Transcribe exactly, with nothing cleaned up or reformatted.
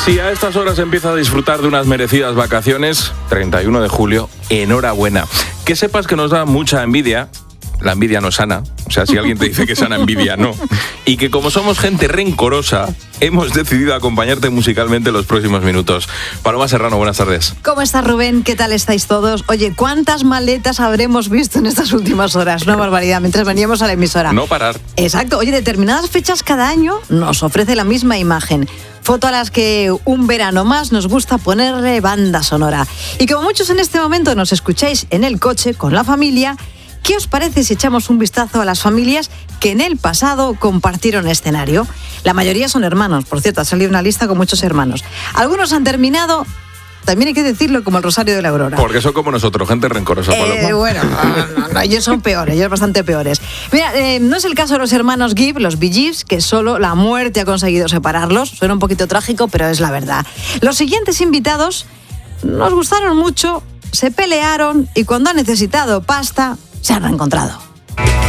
Si a estas horas empieza a disfrutar de unas merecidas vacaciones, treinta y uno de julio, enhorabuena. Que sepas que nos da mucha envidia. La envidia no es sana. O sea, si alguien te dice que es sana envidia, no. Y que como somos gente rencorosa, hemos decidido acompañarte musicalmente los próximos minutos. Paloma Serrano, buenas tardes. ¿Cómo estás, Rubén? ¿Qué tal estáis todos? Oye, ¿cuántas maletas habremos visto en estas últimas horas? Una barbaridad, mientras veníamos a la emisora. No parar. Exacto. Oye, determinadas fechas cada año nos ofrece la misma imagen. Foto a las que un verano más nos gusta ponerle banda sonora. Y como muchos en este momento nos escucháis en el coche con la familia, ¿qué os parece si echamos un vistazo a las familias que en el pasado compartieron escenario? La mayoría son hermanos, por cierto, ha salido una lista con muchos hermanos. Algunos han terminado, también hay que decirlo, como el Rosario de la Aurora. Porque son como nosotros, gente rencorosa, Paloma. Eh, bueno, no, no, no, ellos son peores, ellos bastante peores. Mira, eh, no es el caso de los hermanos Gibb, los Bee Gees, que solo la muerte ha conseguido separarlos. Suena un poquito trágico, pero es la verdad. Los siguientes invitados nos gustaron mucho, se pelearon y cuando han necesitado pasta, se han reencontrado.